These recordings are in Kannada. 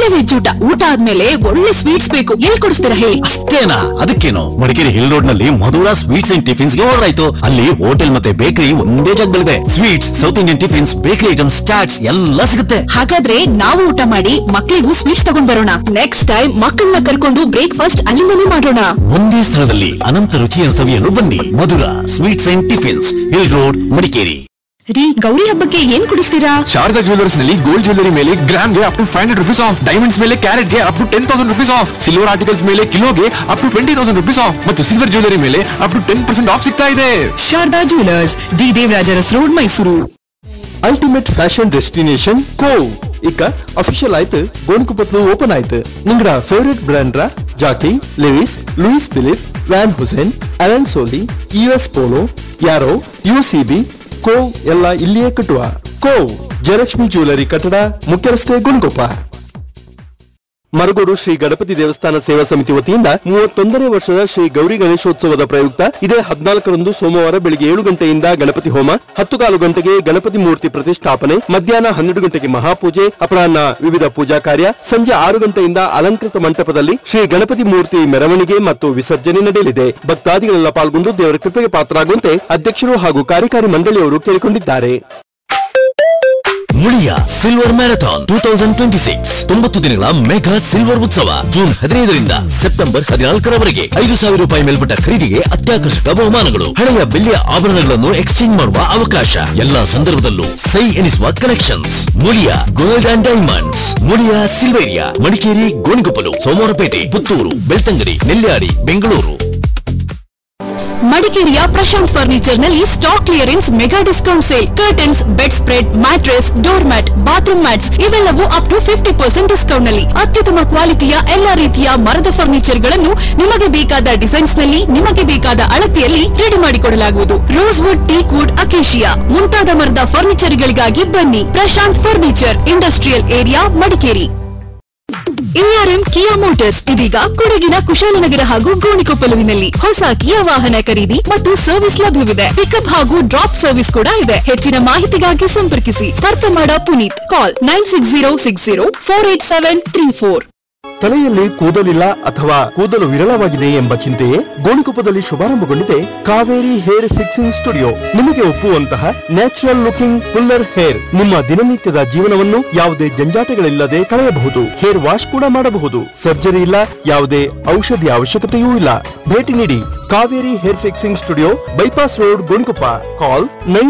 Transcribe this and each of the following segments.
ಒಳ್ಳೆ ವೆಜ್ ಊಟ ಆದ್ಮೇಲೆ ಒಳ್ಳೆ ಸ್ವೀಟ್ಸ್ ಬೇಕು, ಎಲ್ಲಿ ಕೊಡಿಸ್ತೀರಾ ಹೇಳಿ? ಅಷ್ಟೇನಾ? ಅದಕ್ಕೇನು, ಮಡಿಕೇರಿ ಹಿಲ್ ರೋಡ್ ನಲ್ಲಿ ಮಧುರಾ ಸ್ವೀಟ್ಸ್ ಅಂಡ್ ಟಿಫಿನ್ಸ್ ಗೆ ಹೋದ್ರಾಯ್ತು. ಅಲ್ಲಿ ಹೋಟೆಲ್ ಮತ್ತೆ ಬೇಕರಿ ಒಂದೇ ಜಾಗದಲ್ಲಿದೆ. Sweets, south Indian tiffins, bakery items, chaats ಎಲ್ಲ ಸಿಗುತ್ತೆ. ಹಾಗಾದ್ರೆ ನಾವು ಊಟ ಮಾಡಿ ಮಕ್ಕಳಿಗೂ ಸ್ವೀಟ್ಸ್ ತಗೊಂಡ್ ಬರೋಣ. ನೆಕ್ಸ್ಟ್ ಟೈಮ್ ಮಕ್ಕಳನ್ನ ಕರ್ಕೊಂಡು ಬ್ರೇಕ್ಫಾಸ್ಟ್ ಅಲ್ಲಿಂದನೇ ಮಾಡೋಣ. ಒಂದೇ ಸ್ಥಳದಲ್ಲಿ ಅನಂತ ರುಚಿಯನ್ನು ಸವಿಯಲು ಬನ್ನಿ. Madhura sweets and tiffins, hill road, Madikeri. ರೀ, ಗೌರಿ ಹಬ್ಬಕ್ಕೆ ಏನ್ ಕೊಡಿಸ್ತೀರಾ? ಶಾರದಾ ಜ್ಯುವೆಲ್ಲರ್ಸ್ ನಲ್ಲಿ ಗೋಲ್ಡ್ ಜ್ಯುವೆಲ್ಲರಿ ಮೇಲೆ ಗ್ರಾಮ್ ಗೆ up to 500 rupees of, diamonds ಮೇಲೆ ಕ್ಯಾರೆಟ್ ಗೆ up to 10,000 rupees of, silver articles ಮೇಲೆ ಕಿಲೋಗೆ ಅಪ್ ಟು 20,000 rupees ಆಫ್ ಮತ್ತು ಸಿಲ್ವರ್ ಜ್ಯುವೆಲ್ಲರಿ ಮೇಲೆ ಅಪ್ ಟು 10% ಆಫ್ ಸಿಗ್ತಾ ಇದೆ. Sharada jewellers, D Devaraj Urs road, Mysuru. Ultimate fashion destination CoV ಇಕ್ಕ official ಆಯ್ತು. ಗೋಣಿಕೊಪ್ಪತ್ತು ಓಪನ್ ಆಯ್ತು. ನಿಂಗಡ favourite brand Jackie, Lewis, Louis Philip, van Hussain, Alan Solih, US polo, ಯಾರೋ, UCB, ಕೋವ್ ಎಲ್ಲ ಇಲ್ಲಿಯೇ ಕಟ್ಟುವ. ಕೋವ್ ಜಯಲಕ್ಷ್ಮಿ ಜ್ಯುವೆಲರಿ ಕಟ್ಟಡ, ಮುಖ್ಯ ರಸ್ತೆ, ಗೋಣಿಕೊಪ್ಪ. ಮರಗೋಡು ಶ್ರೀ ಗಣಪತಿ ದೇವಸ್ಥಾನ ಸೇವಾ ಸಮಿತಿ ವತಿಯಿಂದ 31ನೇ ವರ್ಷದ ಶ್ರೀ ಗೌರಿ ಗಣೇಶೋತ್ಸವದ ಪ್ರಯುಕ್ತ ಇದೇ 14ರಂದು ಸೋಮವಾರ ಬೆಳಿಗ್ಗೆ 7 ಗಂಟೆಯಿಂದ ಗಣಪತಿ ಹೋಮ, 10:15 ಗಂಟೆಗೆ ಗಣಪತಿ ಮೂರ್ತಿ ಪ್ರತಿಷ್ಠಾಪನೆ, ಮಧ್ಯಾಹ್ನ 12 ಗಂಟೆಗೆ ಮಹಾಪೂಜೆ, ಅಪರಾಹ್ನ ವಿವಿಧ ಪೂಜಾ ಕಾರ್ಯ, ಸಂಜೆ 6 ಗಂಟೆಯಿಂದ ಅಲಂಕೃತ ಮಂಟಪದಲ್ಲಿ ಶ್ರೀ ಗಣಪತಿ ಮೂರ್ತಿ ಮೆರವಣಿಗೆ ಮತ್ತು ವಿಸರ್ಜನೆ ನಡೆಯಲಿದೆ. ಭಕ್ತಾದಿಗಳೆಲ್ಲ ಪಾಲ್ಗೊಂಡು ದೇವರ ಕೃಪೆಗೆ ಪಾತ್ರರಾಗುವಂತೆ ಅಧ್ಯಕ್ಷರು ಹಾಗೂ ಕಾರ್ಯಕಾರಿ ಮಂಡಳಿಯವರು ಕೇಳಿಕೊಂಡಿದ್ದಾರೆ. ಮುಳಿಯ ಸಿಲ್ವರ್ ಮ್ಯಾರಥಾನ್ 2026 90 ದಿನಗಳ ಮೆಗಾ ಸಿಲ್ವರ್ ಉತ್ಸವ ಜೂನ್ 15ರಿಂದ ಸೆಪ್ಟೆಂಬರ್ 14ರವರೆಗೆ 5,000 ರೂಪಾಯಿ ಮೇಲ್ಪಟ್ಟ ಖರೀದಿಗೆ ಅತ್ಯಾಕರ್ಷಕ ಬಹುಮಾನಗಳು, ಹಳೆಯ ಬೆಳ್ಳಿಯ ಆಭರಣಗಳನ್ನು ಎಕ್ಸ್ಚೇಂಜ್ ಮಾಡುವ ಅವಕಾಶ, ಎಲ್ಲಾ ಸಂದರ್ಭದಲ್ಲೂ ಸೈ ಎನಿಸುವ collections. Muliya gold and diamonds, Muliya Silveria, Madikeri, Gonikoppal, Somwarpet, Puttur, Belthangady, Nelyadi, Bengaluru. ಮಡಿಕೇರಿಯ ಪ್ರಶಾಂತ್ ಫರ್ನಿಚರ್ ನಲ್ಲಿ stock clearance mega discount sale. Curtains, bed spread, mattress, door mat, bathroom mats ಇವೆಲ್ಲವೂ ಅಪ್ ಟು 50% ಡಿಸ್ಕೌಂಟ್ ನಲ್ಲಿ. ಅತ್ಯುತ್ತಮ ಕ್ವಾಲಿಟಿಯ ಎಲ್ಲಾ ರೀತಿಯ ಮರದ ಫರ್ನಿಚರ್ ಗಳನ್ನು ನಿಮಗೆ ಬೇಕಾದ ಡಿಸೈನ್ಸ್ ನಲ್ಲಿ, ನಿಮಗೆ ಬೇಕಾದ ಅಳತೆಯಲ್ಲಿ ರೆಡಿ ಮಾಡಿಕೊಡಲಾಗುವುದು. Rose wood, teak wood, acacia ಮುಂತಾದ ಮರದ ಫರ್ನಿಚರ್ ಗಳಿಗಾಗಿ ಬನ್ನಿ. Prashant furniture, industrial area, Madikeri. ARM ಕಿಯಾ ಮೋಟಾರ್ಸ್ ಇದೀಗ ಕೊಡಗಿನ ಕುಶಾಲನಗರ ಹಾಗೂ ಗೋಣಿಕೊಪ್ಪಲುವಿನಲ್ಲಿ ಹೊಸ ಕಿಯಾ ವಾಹನ ಖರೀದಿ ಮತ್ತು ಸರ್ವಿಸ್ ಲಭ್ಯವಿದೆ. ಪಿಕಪ್ ಹಾಗೂ ಡ್ರಾಪ್ ಸರ್ವಿಸ್ ಕೂಡ ಇದೆ. ಹೆಚ್ಚಿನ ಮಾಹಿತಿಗಾಗಿ ಸಂಪರ್ಕಿಸಿ ತರ್ಕಮಾಡ ಪುನೀತ್. ಕಾಲ್ 9606048734. ತಲೆಯಲ್ಲಿ ಕೂದಲಿಲ್ಲ ಅಥವಾ ಕೂದಲು ವಿರಳವಾಗಿದೆ ಎಂಬ ಚಿಂತೆಯೇ? ಗೋಣಿಕೊಪ್ಪದಲ್ಲಿ ಶುಭಾರಂಭಗೊಂಡಿದೆ ಕಾವೇರಿ ಹೇರ್ ಫಿಕ್ಸಿಂಗ್ ಸ್ಟುಡಿಯೋ. ನಿಮಗೆ ಒಪ್ಪುವಂತಹ ನ್ಯಾಚುರಲ್ ಲುಕಿಂಗ್ ಫುಲ್ಲರ್ ಹೇರ್. ನಿಮ್ಮ ದಿನನಿತ್ಯದ ಜೀವನವನ್ನು ಯಾವುದೇ ಜಂಜಾಟಗಳಿಲ್ಲದೆ ಕಳೆಯಬಹುದು. ಹೇರ್ ವಾಶ್ ಕೂಡ ಮಾಡಬಹುದು. ಸರ್ಜರಿ ಇಲ್ಲ, ಯಾವುದೇ ಔಷಧಿ ಅವಶ್ಯಕತೆಯೂ ಇಲ್ಲ. ಭೇಟಿ ನೀಡಿ Kaveri hair fixing studio, bypass road, Gonikoppa. ಕಾಲ್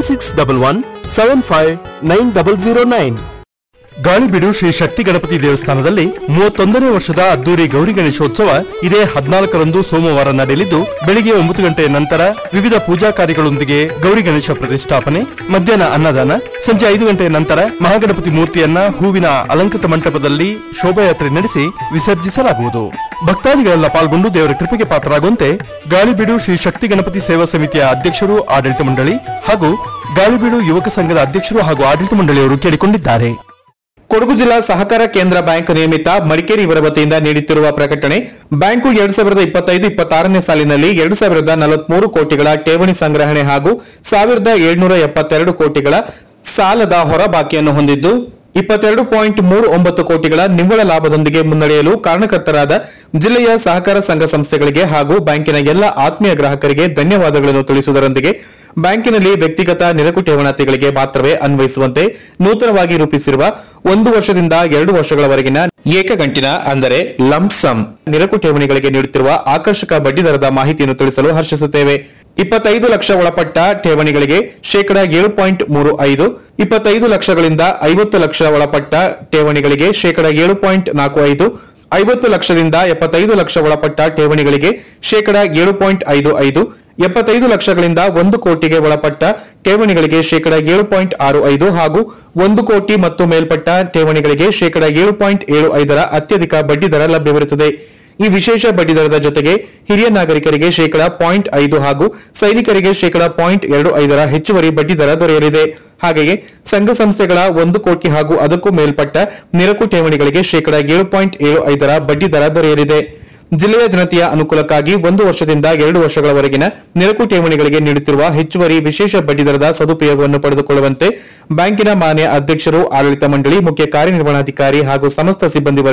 9611759009. ಗಾಳಿಬೀಡು ಶ್ರೀ ಶಕ್ತಿ ಗಣಪತಿ ದೇವಸ್ಥಾನದಲ್ಲಿ 31ನೇ ವರ್ಷದ ಅದ್ದೂರಿ ಗೌರಿ ಗಣೇಶೋತ್ಸವ ಇದೇ 14ರಂದು ಸೋಮವಾರ ನಡೆಯಲಿದ್ದು, ಬೆಳಿಗ್ಗೆ 9 ಗಂಟೆಯ ನಂತರ ವಿವಿಧ ಪೂಜಾ ಕಾರ್ಯಗಳೊಂದಿಗೆ ಗೌರಿ ಗಣೇಶ ಪ್ರತಿಷ್ಠಾಪನೆ, ಮಧ್ಯಾಹ್ನ ಅನ್ನದಾನ, ಸಂಜೆ 5 ಗಂಟೆಯ ನಂತರ ಮಹಾಗಣಪತಿ ಮೂರ್ತಿಯನ್ನ ಹೂವಿನ ಅಲಂಕೃತ ಮಂಟಪದಲ್ಲಿ ಶೋಭಾಯಾತ್ರೆ ನಡೆಸಿ ವಿಸರ್ಜಿಸಲಾಗುವುದು. ಭಕ್ತಾದಿಗಳೆಲ್ಲ ಪಾಲ್ಗೊಂಡು ದೇವರ ಕೃಪೆಗೆ ಪಾತ್ರರಾಗುವಂತೆ ಗಾಳಿಬೀಡು ಶ್ರೀ ಶಕ್ತಿ ಗಣಪತಿ ಸೇವಾ ಸಮಿತಿಯ ಅಧ್ಯಕ್ಷರು, ಆಡಳಿತ ಮಂಡಳಿ ಹಾಗೂ ಗಾಳಿಬೀಡು ಯುವಕ ಸಂಘದ ಅಧ್ಯಕ್ಷರು ಹಾಗೂ ಆಡಳಿತ ಮಂಡಳಿಯವರು ಕೇಳಿಕೊಂಡಿದ್ದಾರೆ. ಕೊಡಗು ಜಿಲ್ಲಾ ಸಹಕಾರ ಕೇಂದ್ರ ಬ್ಯಾಂಕ್ ನಿಯಮಿತ ಮಡಿಕೇರಿ ಇವರ ವತಿಯಿಂದ ನೀಡುತ್ತಿರುವ ಪ್ರಕಟಣೆ. ಬ್ಯಾಂಕು 2025-26ನೇ ಸಾಲಿನಲ್ಲಿ 2,043 ಕೋಟಿಗಳ ಠೇವಣಿ ಸಂಗ್ರಹಣೆ ಹಾಗೂ 1,772 ಕೋಟಿಗಳ ಸಾಲದ ಹೊರಬಾಕಿಯನ್ನು ಹೊಂದಿದ್ದು, 22.39 ಕೋಟಿಗಳ ನಿವ್ವಳ ಲಾಭದೊಂದಿಗೆ ಮುನ್ನಡೆಯಲು ಕಾರಣಕರ್ತರಾದ ಜಿಲ್ಲೆಯ ಸಹಕಾರ ಸಂಘ ಸಂಸ್ಥೆಗಳಿಗೆ ಹಾಗೂ ಬ್ಯಾಂಕಿನ ಎಲ್ಲ ಆತ್ಮೀಯ ಗ್ರಾಹಕರಿಗೆ ಧನ್ಯವಾದಗಳನ್ನು ತಿಳಿಸುವುದರೊಂದಿಗೆ ಬ್ಯಾಂಕಿನಲ್ಲಿ ವ್ಯಕ್ತಿಗತ ನಿರಕು ಠೇವಣಾತಿಗಳಿಗೆ ಮಾತ್ರವೇ ಅನ್ವಯಿಸುವಂತೆ ನೂತನವಾಗಿ ರೂಪಿಸಿರುವ 1 ವರ್ಷದಿಂದ 2 ವರ್ಷಗಳವರೆಗಿನ ಏಕಗಂಟಿನ ಅಂದರೆ ಲಂಪ್ಸಮ್ ನಿರಕು ಠೇವಣಿಗಳಿಗೆ ನೀಡುತ್ತಿರುವ ಆಕರ್ಷಕ ಬಡ್ಡಿ ದರದ ಮಾಹಿತಿಯನ್ನು ತಿಳಿಸಲು ಹರ್ಷಿಸುತ್ತೇವೆ. 25 ಲಕ್ಷ ಒಳಪಟ್ಟ ಠೇವಣಿಗಳಿಗೆ ಶೇಕಡಾ 7.35, 25 ಲಕ್ಷಗಳಿಂದ 50 ಲಕ್ಷ ಒಳಪಟ್ಟ ಠೇವಣಿಗಳಿಗೆ ಶೇಕಡಾ 7.45, 50 ಲಕ್ಷದಿಂದ 75 ಲಕ್ಷ ಒಳಪಟ್ಟ ಠೇವಣಿಗಳಿಗೆ ಶೇಕಡಾ 7.55, 75 ಲಕ್ಷಗಳಿಂದ 1 ಕೋಟಿಗೆ ಒಳಪಟ್ಟ ಠೇವಣಿಗಳಿಗೆ ಶೇಕಡಾ 7.65 ಹಾಗೂ 1 ಕೋಟಿ ಮತ್ತು ಮೇಲ್ಪಟ್ಟ ಠೇವಣಿಗಳಿಗೆ ಶೇಕಡಾ 7.75ರ ಅತ್ಯಧಿಕ ಬಡ್ಡಿ ದರ ಲಭ್ಯವಿರುತ್ತದೆ. ಈ ವಿಶೇಷ ಬಡ್ಡಿ ದರದ ಜೊತೆಗೆ ಹಿರಿಯ ನಾಗರಿಕರಿಗೆ ಶೇಕಡಾ 0.5 ಹಾಗೂ ಸೈನಿಕರಿಗೆ ಶೇಕಡಾ 0.25ರ ಹೆಚ್ಚುವರಿ ಬಡ್ಡಿ ದರ ದೊರೆಯಲಿದೆ. ಹಾಗೆಯೇ ಸಂಘ ಸಂಸ್ಥೆಗಳ 1 ಕೋಟಿ ಹಾಗೂ ಅದಕ್ಕೂ ಮೇಲ್ಪಟ್ಟ ನಿರಕು ಠೇವಣಿಗಳಿಗೆ ಶೇಕಡಾ 7.75ರ ಬಡ್ಡಿ ದರ ದೊರೆಯಲಿದೆ. ಜಿಲ್ಲೆಯ ಜನತೆಯ ಅನುಕೂಲಕ್ಕಾಗಿ 1 ವರ್ಷದಿಂದ 2 ವರ್ಷಗಳವರೆಗಿನ ನಿರಕು ಠೇವಣಿಗಳಿಗೆ ನೀಡುತ್ತಿರುವ ಹೆಚ್ಚುವರಿ ವಿಶೇಷ ಬಡ್ಡಿ ದರದ ಸದುಪಯೋಗವನ್ನು ಪಡೆದುಕೊಳ್ಳುವಂತೆ ಬ್ಯಾಂಕಿನ ಮಾನ್ಯ ಅಧ್ಯಕ್ಷರು, ಆಡಳಿತ ಮಂಡಳಿ, ಮುಖ್ಯ ಕಾರ್ಯನಿರ್ವಹಣಾಧಿಕಾರಿ ಹಾಗೂ ಸಮಸ್ತ ಸಿಬ್ಬಂದಿ